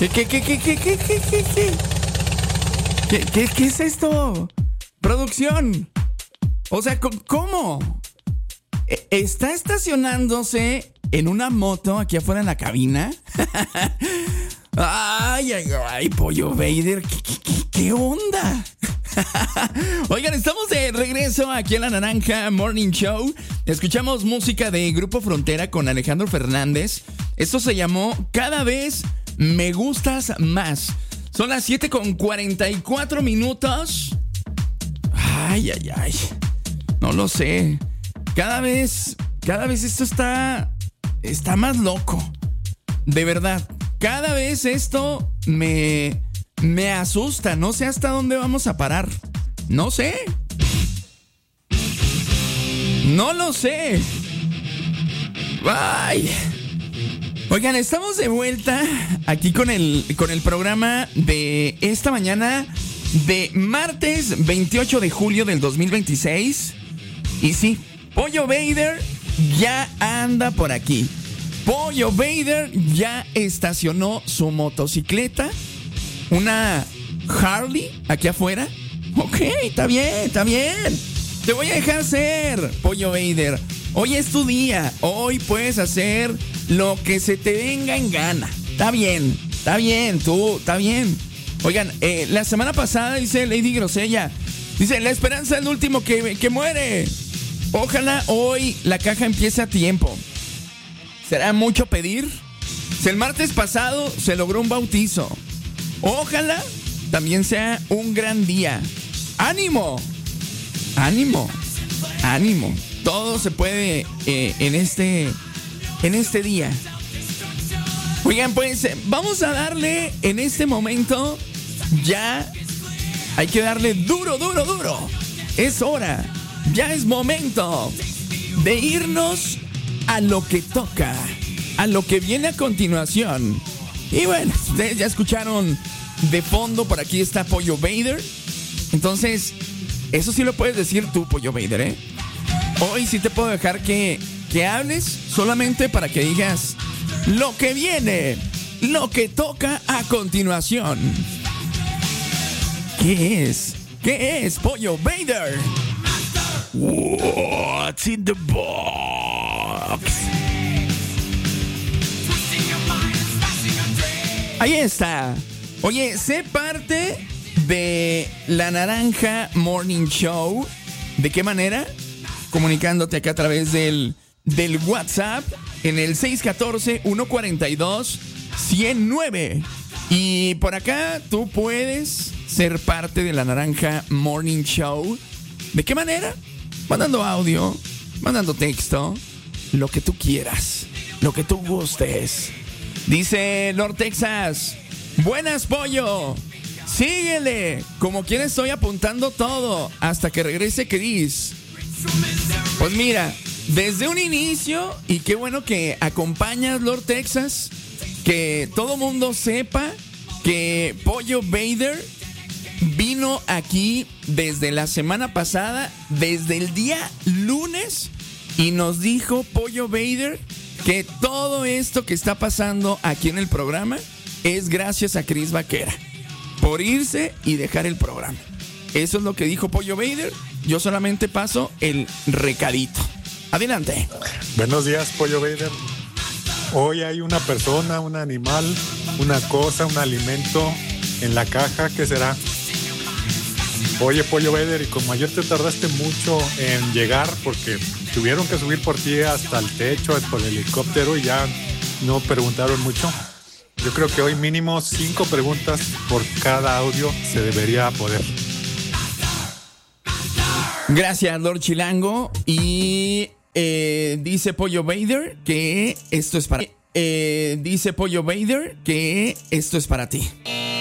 ¿Qué es esto? Producción. O sea, ¿cómo? ¿Está estacionándose en una moto aquí afuera en la cabina? Ay, Pollo Vader, ¿qué onda? Oigan, estamos de regreso aquí en La Naranja Morning Show. Escuchamos música de Grupo Frontera con Alejandro Fernández. Esto se llamó Cada vez me gustas más. Son las 7:44. Ay. No lo sé. Cada vez esto está más loco. De verdad. Cada vez esto me asusta. No sé hasta dónde vamos a parar. No sé. No lo sé. Ay. Oigan, estamos de vuelta aquí con el programa de esta mañana de martes 28 de julio del 2026. Y sí, Pollo Vader ya anda por aquí. Pollo Vader ya estacionó su motocicleta, una Harley, aquí afuera. Ok, está bien. Te voy a dejar ser, Pollo Vader. Hoy es tu día. Hoy puedes hacer lo que se te venga en gana. Está bien, tú, está bien. Oigan, la semana pasada dice Lady Grosella, dice, la esperanza es el último que muere. Ojalá hoy la caja empiece a tiempo. ¿Será mucho pedir? Si el martes pasado se logró un bautizo, ojalá también sea un gran día. ¡Ánimo! Todo se puede en este día. Oigan, pues vamos a darle en este momento. Ya hay que darle duro. Es hora. Ya es momento de irnos a lo que toca, a lo que viene a continuación. Y bueno, ustedes ya escucharon de fondo, por aquí está Pollo Vader. Entonces, eso sí lo puedes decir tú, Pollo Vader, ¿eh? Hoy sí te puedo dejar que hables solamente para que digas lo que viene, lo que toca a continuación. ¿Qué es, Pollo Vader? What's in the box? Ahí está. Oye, sé parte de La Naranja Morning Show. ¿De qué manera? Comunicándote acá a través del WhatsApp en el 614-142-109. Y por acá tú puedes ser parte de La Naranja Morning Show. ¿De qué manera? Mandando audio, mandando texto, lo que tú quieras, lo que tú gustes. Dice Lord Texas, buenas, Pollo. Síguele, como quien estoy apuntando todo hasta que regrese Chris. Pues mira, desde un inicio, y qué bueno que acompañas, Lord Texas, que todo mundo sepa que Pollo Vader vino aquí desde la semana pasada, desde el día lunes, y nos dijo Pollo Vader que todo esto que está pasando aquí en el programa es gracias a Chris Vaquera por irse y dejar el programa. Eso es lo que dijo Pollo Vader. Yo solamente paso el recadito. Adelante. Buenos días, Pollo Vader. Hoy hay una persona, un animal, una cosa, un alimento en la caja. ¿Qué será? Oye, Pollo Vader, y como ayer te tardaste mucho en llegar porque tuvieron que subir por ti hasta el techo, por el helicóptero, y ya no preguntaron mucho, yo creo que hoy mínimo 5 preguntas por cada audio se debería poder. Gracias, Lord Chilango. Y dice Pollo Vader que esto es para... dice Pollo Vader que esto es para ti.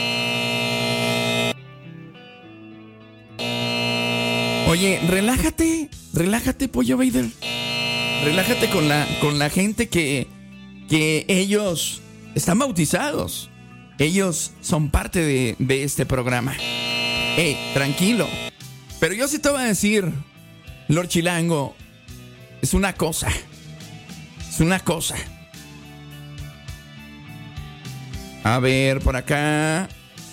Oye, relájate, Pollo Vader. Relájate con la gente que ellos están bautizados. Ellos son parte de este programa. Tranquilo. Pero yo sí te voy a decir, Lord Chilango, es una cosa. A ver, por acá.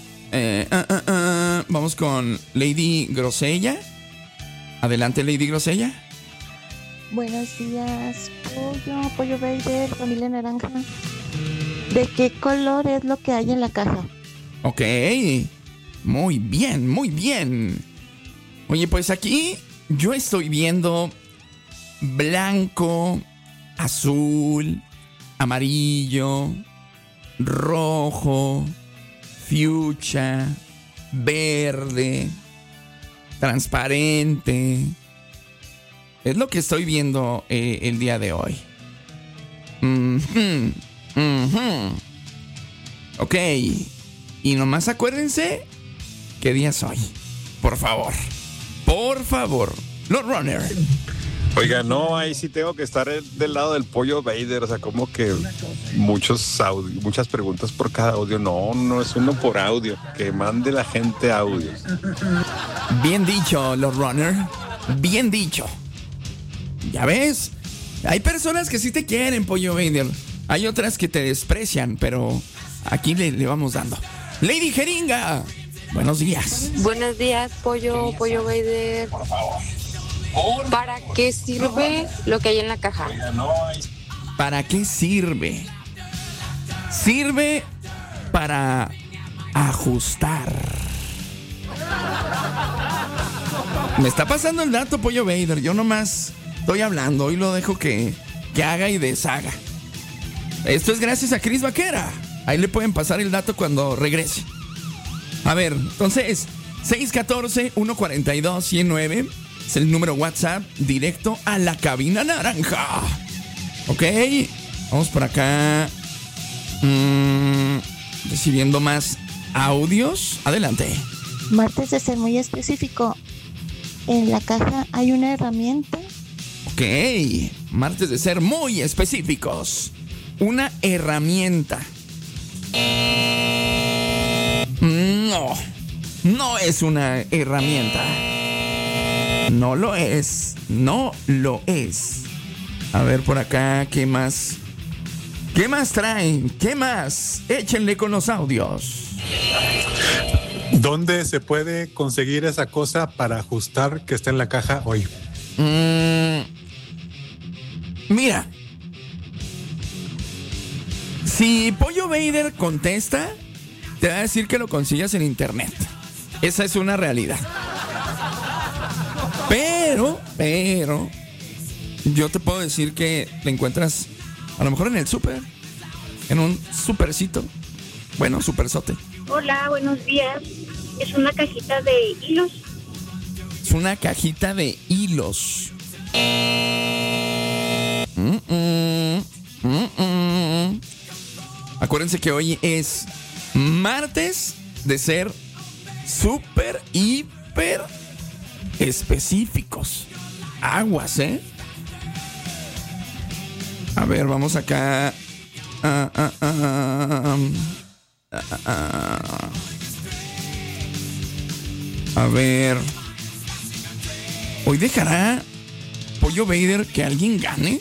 Vamos con Lady Grosella. Adelante, Lady Grosella. Buenos días, Pollo Vader, familia naranja. ¿De qué color es lo que hay en la caja? Ok, muy bien, muy bien. Oye, pues aquí yo estoy viendo blanco, azul, amarillo, rojo, fuchsia, verde, transparente. Es lo que estoy viendo el día de hoy. Ok. Y nomás acuérdense qué día es hoy. Por favor. Por favor. Los Runner. Oiga, no, ahí sí tengo que estar del lado del Pollo Vader. O sea, como que muchas preguntas por cada audio. No es uno por audio. Que mande la gente audios. Bien dicho, los Runner. Bien dicho. Ya ves, hay personas que sí te quieren, Pollo Vader. Hay otras que te desprecian, pero aquí le vamos dando. Lady Jeringa, buenos días. Buenos días, Pollo Vader. ¿Para qué sirve lo que hay en la caja? ¿Para qué sirve? Sirve para ajustar. Me está pasando el dato, Pollo Vader. Yo nomás estoy hablando. Hoy lo dejo que haga y deshaga. Esto es gracias a Cris Vaquera. Ahí le pueden pasar el dato cuando regrese. A ver, entonces 614-142-109 es el número WhatsApp directo a la cabina naranja. Ok, vamos por acá. Recibiendo más audios. Adelante. Martes de ser muy específico. En la caja hay una herramienta. Ok, martes de ser muy específicos. Una herramienta. No es una herramienta. No lo es. A ver por acá, ¿qué más? ¿Qué más traen? ¿Qué más? Échenle con los audios. ¿Dónde se puede conseguir esa cosa para ajustar que está en la caja hoy? Mira. Si Pollo Vader contesta, te va a decir que lo consigas en internet. Esa es una realidad. Pero yo te puedo decir que te encuentras a lo mejor en el súper, en un supercito. Bueno, supersote. Hola, buenos días. Es una cajita de hilos. Es una cajita de hilos. Acuérdense que hoy es martes de ser súper, hiper específicos. Aguas, ¿eh? A ver, vamos acá. A ver. ¿Hoy dejará Pollo Vader que alguien gane?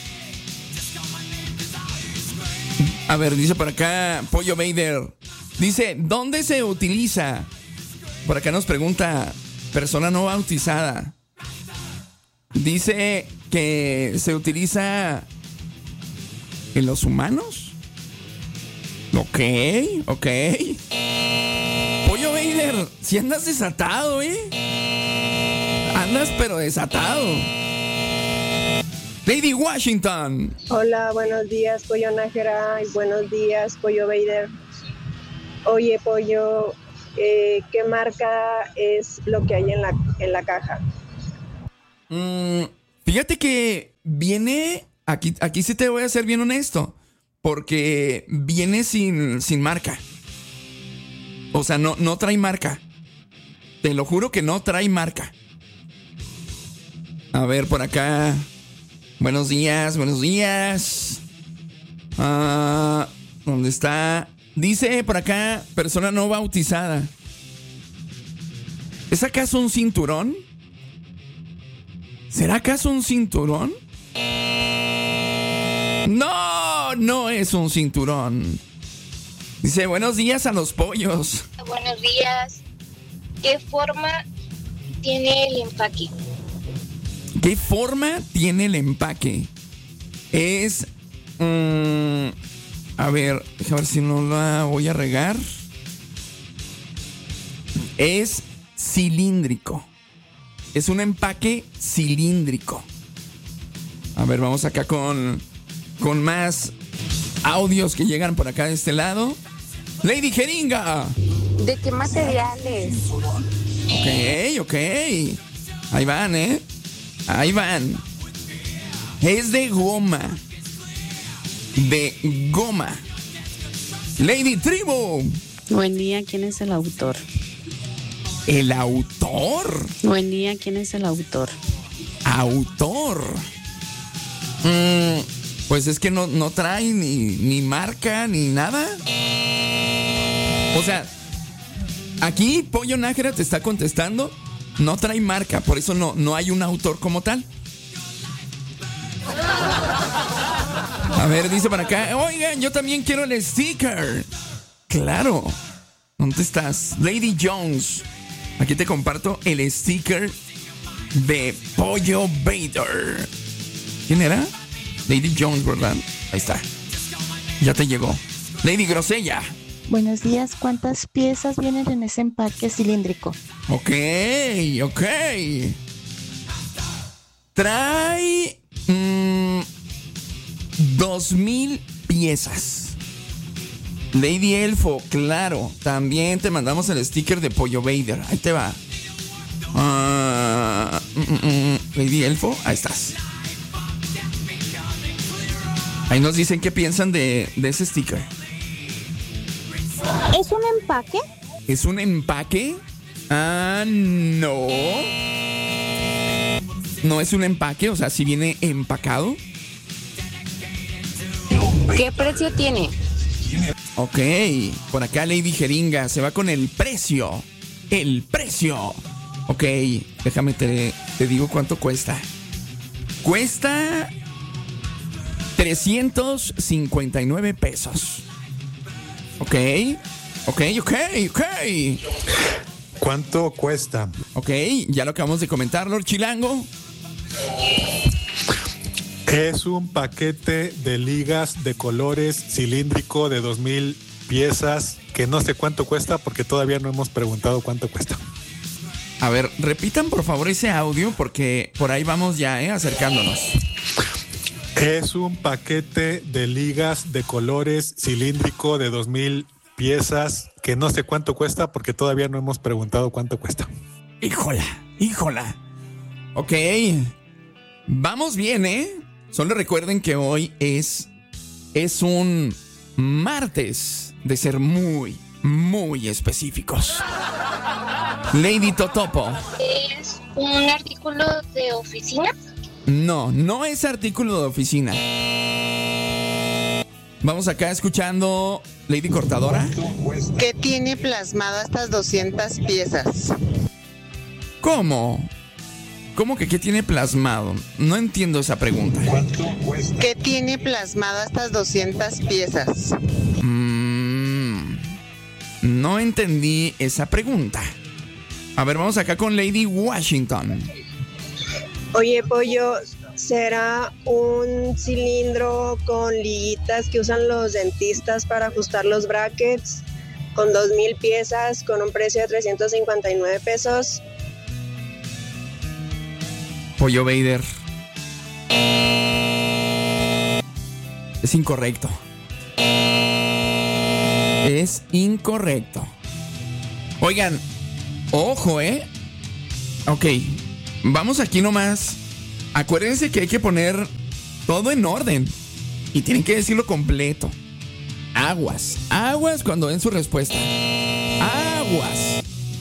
A ver, dice por acá Pollo Vader. Dice, ¿dónde se utiliza? Por acá nos pregunta persona no bautizada. Dice que se utiliza en los humanos. Ok. Pollo Vader, si andas desatado, Andas pero desatado. Lady Washington. Hola, buenos días, Pollo Nájera, y buenos días, Pollo Vader. Oye, Pollo, ¿qué marca es lo que hay en la caja? Fíjate que viene, aquí sí te voy a ser bien honesto, porque viene sin marca. O sea, no trae marca. Te lo juro que no trae marca. A ver, por acá. Buenos días. ¿Dónde está? Dice por acá, persona no bautizada. ¿Es acaso un cinturón? ¿Será acaso un cinturón? No es un cinturón. Dice, buenos días a los pollos. Buenos días. ¿Qué forma tiene el empaque? ¿Qué forma tiene el empaque? Es... a ver, déjame ver si no la voy a regar. Es cilíndrico. Es un empaque cilíndrico. A ver, vamos acá con más audios que llegan por acá de este lado. Lady Jeringa. ¿De qué materiales? Ok. Ahí van, ¿eh? Ahí van. Es de goma. De goma. Lady Tribu. Buen día, ¿quién es el autor? ¿El autor? Buen día, ¿quién es el autor? Autor. Pues es que no trae ni marca ni nada. O sea, aquí Pollo Nájera te está contestando. No trae marca, por eso no hay un autor como tal. A ver, dice para acá. Oigan, yo también quiero el sticker. Claro. ¿Dónde estás? Lady Jones. Aquí te comparto el sticker de Pollo Vader. ¿Quién era? Lady Jones, ¿verdad? Ahí está. Ya te llegó. Lady Grosella. Buenos días, ¿cuántas piezas vienen en ese empaque cilíndrico? Ok. Trae 2,000 piezas. Lady Elfo, claro. También te mandamos el sticker de Pollo Vader. Ahí te va. Lady Elfo, ahí estás. Ahí nos dicen qué piensan de ese sticker. ¿Es un empaque? ¿Es un empaque? No. No es un empaque, o sea, si viene empacado. ¿Qué precio tiene? Ok, por acá Lady Jeringa se va con el precio. El precio. Ok, déjame te digo cuánto cuesta. Cuesta 359 pesos. Ok. ¿Cuánto cuesta? Ok, ya lo acabamos de comentar, Lord Chilango. Es un paquete de ligas de colores cilíndrico de 2,000 piezas que no sé cuánto cuesta porque todavía no hemos preguntado cuánto cuesta. A ver, repitan por favor ese audio porque por ahí vamos ya, acercándonos. Es un paquete de ligas de colores cilíndrico de 2,000 piezas que no sé cuánto cuesta porque todavía no hemos preguntado cuánto cuesta. Híjola. Ok. Vamos bien, ¿eh? Solo recuerden que hoy es un martes de ser muy, muy específicos. Lady Totopo. ¿Es un artículo de oficina? No es artículo de oficina. Vamos acá escuchando Lady Cortadora. ¿Qué tiene plasmado estas 200 piezas? ¿Cómo? ¿Cómo que qué tiene plasmado? No entiendo esa pregunta. ¿Qué tiene plasmado estas 200 piezas? No entendí esa pregunta. A ver, vamos acá con Lady Washington. Oye, Pollo, ¿será un cilindro con liguitas que usan los dentistas para ajustar los brackets? Con 2,000 piezas, con un precio de 359 pesos. Pollo Vader. Es incorrecto. Es incorrecto. Oigan, ojo, Ok, vamos aquí nomás. Acuérdense que hay que poner todo en orden. Y tienen que decirlo completo. Aguas cuando den su respuesta. Aguas.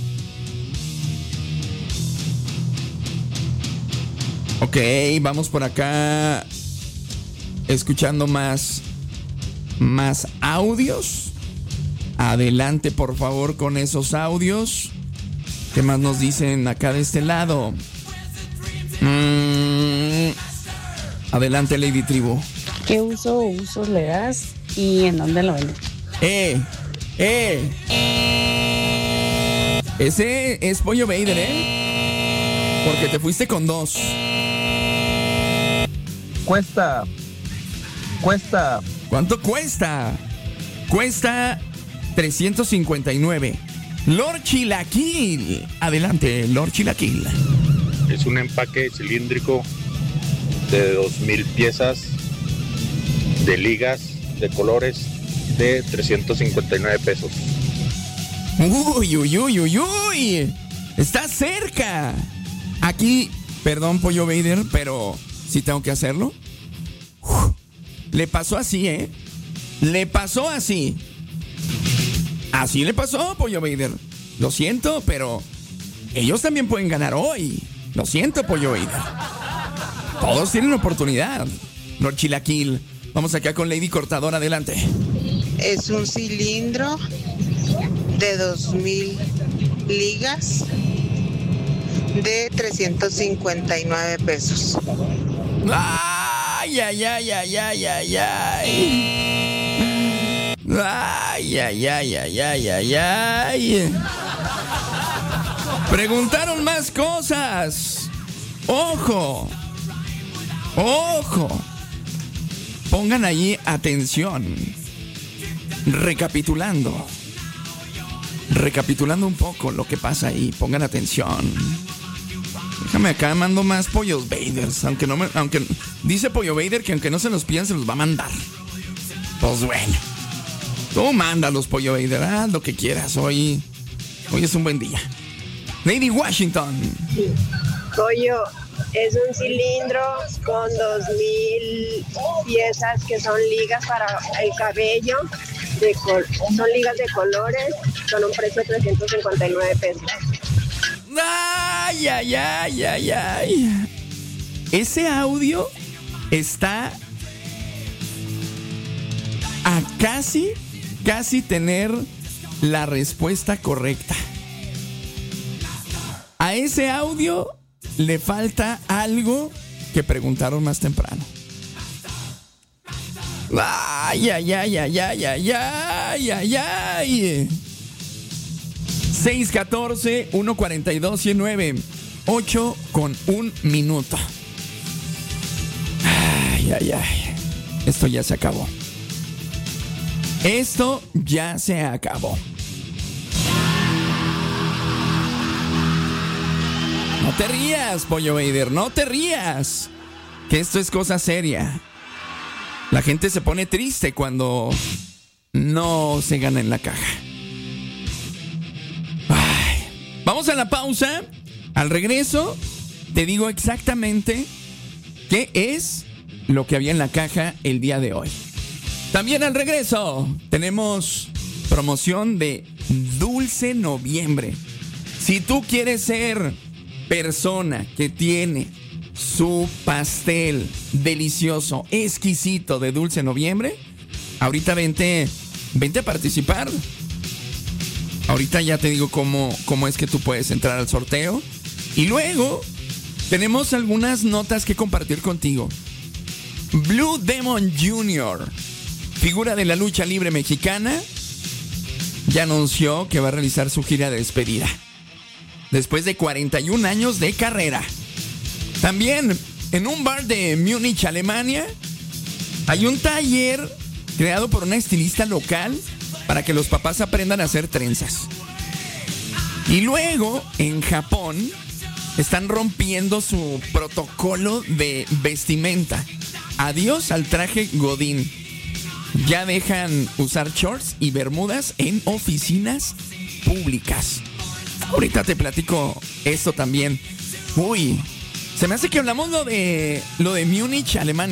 Ok, vamos por acá escuchando más audios. Adelante, por favor, con esos audios. ¿Qué más nos dicen acá de este lado? Adelante, Lady Tribu. ¿Qué usos le das y en dónde lo vendes? Ese es Pollo Vader, porque te fuiste con 2. Cuesta. ¿Cuánto cuesta? Cuesta 359. Lord Chilaquil. Adelante, Lord Chilaquil. Es un empaque cilíndrico de 2,000 piezas de ligas de colores de 359 pesos. Uy. Está cerca. Aquí, perdón, Pollo Vader, pero sí tengo que hacerlo. Le pasó así, Le pasó así. Así le pasó, Pollo Vader. Lo siento, pero ellos también pueden ganar hoy. Lo siento, Pollo Vader. Todos tienen oportunidad. Lord Chilaquil. Vamos acá con Lady Cortador, adelante. Es un cilindro de 2,000 ligas de 359 pesos. ¡Ay! Preguntaron más cosas. ¡Ojo! Pongan ahí atención. Recapitulando un poco lo que pasa ahí. Pongan atención. Déjame acá, mando más Pollos Vaders. Aunque dice Pollo Vader que aunque no se los pidan, se los va a mandar. Pues bueno. Tú mándalos, Pollo Vader. Haz lo que quieras. Hoy es un buen día. Lady Washington. Pollo, es un cilindro con 2,000 piezas que son ligas para el cabello. Son ligas de colores con un precio de 359 pesos. ¡Ay! Ese audio está a casi tener la respuesta correcta. A ese audio le falta algo que preguntaron más temprano. ¡Ay! 614-142-109. 8 con 1 minuto. Ay. Esto ya se acabó. No te rías, Pollo Vader, no te rías. Que esto es cosa seria. La gente se pone triste cuando no se gana en la caja. Ay. Vamos a la pausa. Al regreso, te digo exactamente qué es lo que había en la caja el día de hoy. También al regreso, tenemos promoción de Dulce Noviembre. Si tú quieres ser persona que tiene su pastel delicioso, exquisito de Dulce Noviembre, ahorita vente a participar. Ahorita ya te digo cómo es que tú puedes entrar al sorteo. Y luego tenemos algunas notas que compartir contigo. Blue Demon Jr., figura de la lucha libre mexicana, ya anunció que va a realizar su gira de despedida después de 41 años de carrera. También en un bar de Múnich, Alemania, hay un taller creado por una estilista local para que los papás aprendan a hacer trenzas. Y luego en Japón están rompiendo su protocolo de vestimenta. Adiós al traje godín. Ya dejan usar shorts y bermudas en oficinas públicas. Ahorita te platico esto también. Uy, se me hace que hablamos lo de Múnich, Alemania.